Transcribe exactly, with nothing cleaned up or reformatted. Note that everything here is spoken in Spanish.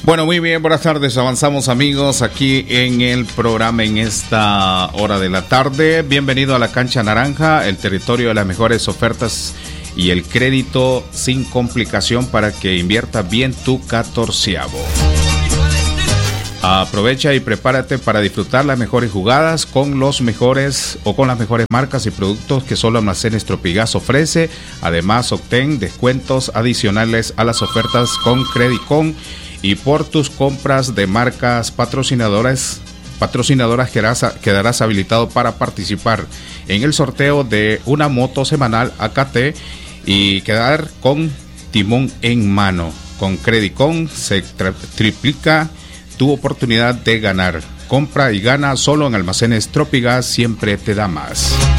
Bueno, muy bien, buenas tardes. Avanzamos, amigos, aquí en el programa en esta hora de la tarde. Bienvenido a la Cancha Naranja, el territorio de las mejores ofertas y el crédito sin complicación para que inviertas bien tu catorceavo. Aprovecha y prepárate para disfrutar las mejores jugadas con los mejores o con las mejores marcas y productos que solo Almacenes Tropigas ofrece. Además, obtén descuentos adicionales a las ofertas con Credicon. Y por tus compras de marcas patrocinadoras, patrocinadoras quedarás, quedarás habilitado para participar en el sorteo de una moto semanal A K T y quedar con timón en mano. Con Credicon se tri- triplica tu oportunidad de ganar. Compra y gana solo en Almacenes Tropigas, siempre te da más.